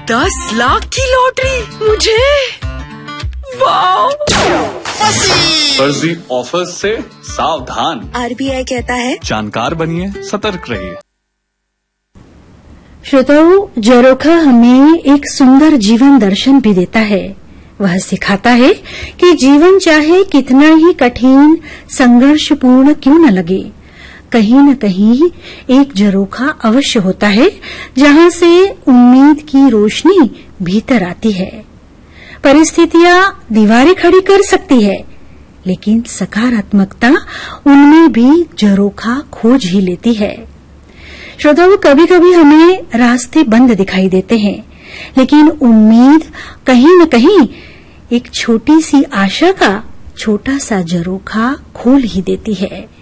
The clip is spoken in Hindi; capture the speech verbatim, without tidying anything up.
दस लाख की लॉटरी मुझे, वाह! फर्जी ऑफर से सावधान। आरबीआई कहता है जानकार बनिए, सतर्क रहिए। श्रोताओं, झरोखा हमें एक सुंदर जीवन दर्शन भी देता है। वह सिखाता है कि जीवन चाहे कितना ही कठिन संघर्षपूर्ण क्यों न लगे, कहीं न कहीं एक झरोखा अवश्य होता है जहां से उम्मीद की रोशनी भीतर आती है। परिस्थितियां दीवारें खड़ी कर सकती है, लेकिन सकारात्मकता उनमें भी झरोखा खोज ही लेती है। श्रोताओं, कभी कभी हमें रास्ते बंद दिखाई देते हैं, लेकिन उम्मीद कहीं न कहीं एक छोटी सी आशा का छोटा सा झरोखा खोल ही देती है।